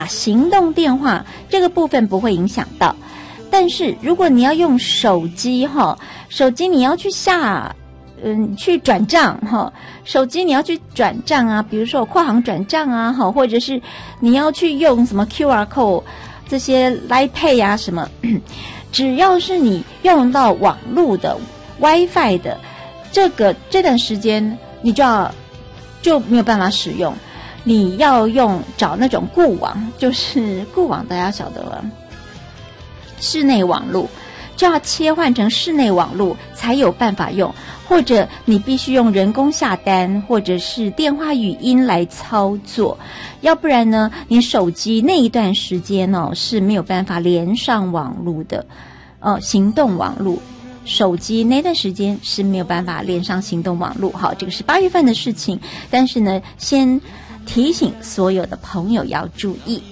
行动电话这个部分不会影响到，但是如果你要用手机手机你要去去转账手机你要去转账啊，比如说跨行转账啊或者是你要去用什么 QR code 这些 Line Pay 啊什么，只要是你用到网络的 WiFi 的这段时间你就没有办法使用，你要找那种固网，就是固网大家晓得了，室内网络就要切换成室内网络才有办法用，或者你必须用人工下单或者是电话语音来操作，要不然呢你手机那一段时间是没有办法连上网络的行动网络，手机那段时间是没有办法连上行动网络。好，这个是8月份的事情，但是呢先提醒所有的朋友要注意。